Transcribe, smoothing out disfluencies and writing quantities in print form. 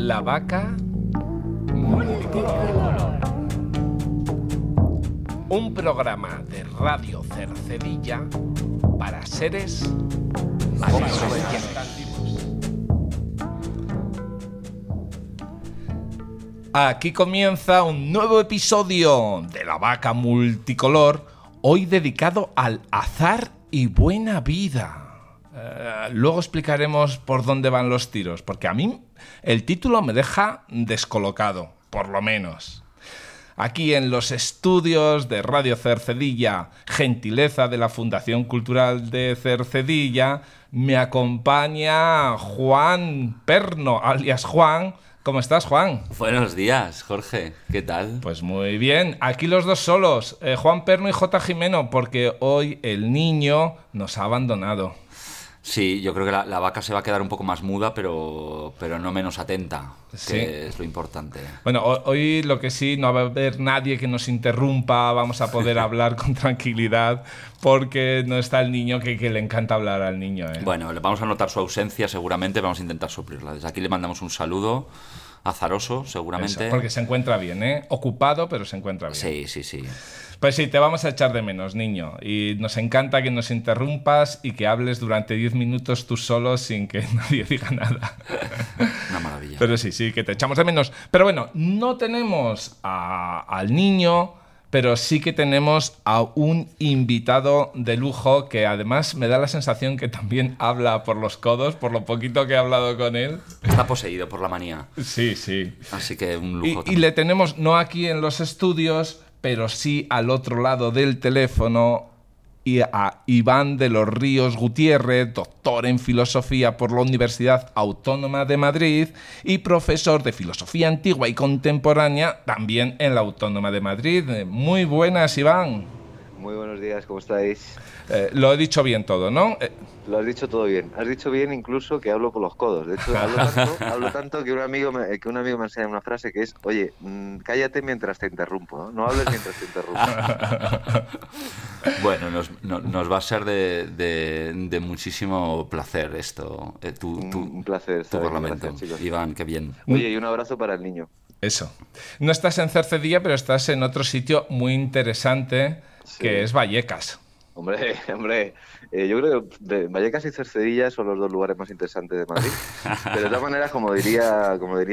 La vaca multicolor. Un programa de Radio Cercedilla para seres imaginativos. Aquí comienza un nuevo episodio de La vaca multicolor, hoy dedicado al azar y buena vida. Luego explicaremos por dónde van los tiros, porque a mí el título me deja descolocado, por lo menos. Aquí en los estudios de Radio Cercedilla, gentileza de la Fundación Cultural de Cercedilla, me acompaña Juan Perno, alias Juan. ¿Cómo estás, Juan? Buenos días, Jorge. ¿Qué tal? Pues muy bien. Aquí los dos solos, Juan Perno y J. Jimeno, porque hoy el niño nos ha abandonado. Sí, yo creo que la vaca se va a quedar un poco más muda, pero no menos atenta, Sí. que es lo importante. Bueno, hoy lo que sí, no va a haber nadie que nos interrumpa, vamos a poder hablar con tranquilidad, porque no está el niño, que le encanta hablar al niño. Bueno, le vamos a notar su ausencia seguramente, vamos a intentar suplirla. Desde aquí le mandamos un saludo azaroso, seguramente. Eso, porque se encuentra bien, ocupado, pero se encuentra bien. Sí. Pues sí, te vamos a echar de menos, niño. Y nos encanta que nos interrumpas y que hables durante 10 minutos tú solo sin que nadie diga nada. Una maravilla. Pero sí, que te echamos de menos. Pero bueno, no tenemos al niño, pero sí que tenemos a un invitado de lujo que además me da la sensación que también habla por los codos, por lo poquito que he hablado con él. Está poseído por la manía. Sí. Así que un lujo. Y le tenemos no aquí en los estudios, pero sí al otro lado del teléfono, y a Iván de los Ríos Gutiérrez, doctor en filosofía por la Universidad Autónoma de Madrid y profesor de filosofía antigua y contemporánea también en la Autónoma de Madrid. Muy buenas, Iván. Muy buenos días, ¿cómo estáis? Lo he dicho bien todo, ¿no? Lo has dicho todo bien. Has dicho bien incluso que hablo por los codos. De hecho, hablo tanto que un amigo me enseña una frase que es: oye, cállate mientras te interrumpo, ¿no? No hables mientras te interrumpo. Bueno, nos va a ser de muchísimo placer esto. Un placer tu estar aquí. parlamento. Gracias, chicos. Iván, qué bien. Oye, y un abrazo para el niño. Eso. No estás en Cercedilla, pero estás en otro sitio muy interesante, Sí. que es Vallecas. Hombre, yo creo que Vallecas y Cercedilla son los dos lugares más interesantes de Madrid. Pero de todas maneras, como diría